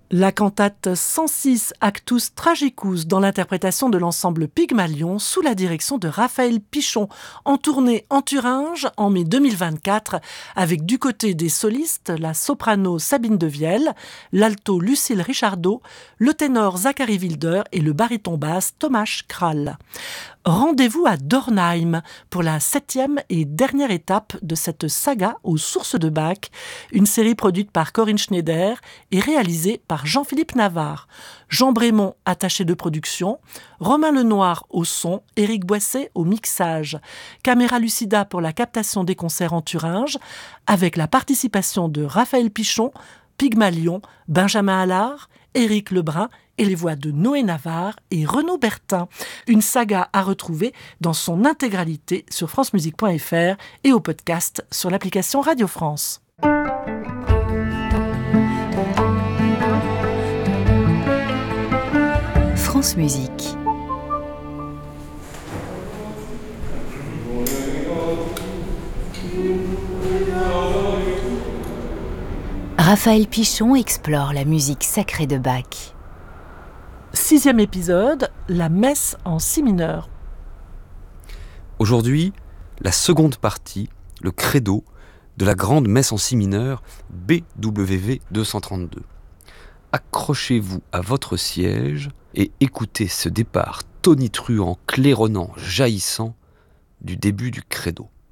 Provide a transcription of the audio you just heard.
La cantate 106 Actus Tragicus dans l'interprétation de l'ensemble Pygmalion sous la direction de Raphaël Pichon, en tournée en Thuringe en mai 2024 avec du côté des solistes la soprano Sabine Devielle, l'alto Lucille Richardot, le ténor Zachary Wilder et le baryton basse Thomas Krall. Rendez-vous à Dornheim pour la 7e et dernière étape de cette saga aux sources de Bach, une série produite par Corinne Schneider et réalisée par Jean-Philippe Navarre. Jean Brémond, attaché de production, Romain Lenoir au son, Éric Boisset au mixage, Caméra Lucida pour la captation des concerts en Thuringe, avec la participation de Raphaël Pichon, Pygmalion, Benjamin Allard, Éric Lebrun et les voix de Noé Navarre et Renaud Bertin. Une saga à retrouver dans son intégralité sur francemusique.fr et au podcast sur l'application Radio France. France Musique. Raphaël Pichon explore la musique sacrée de Bach. 6e épisode, la messe en si mineur. Aujourd'hui, la seconde partie, le credo de la grande messe en si mineur BWV 232. Accrochez-vous à votre siège et écoutez ce départ tonitruant, claironnant, jaillissant du début du credo.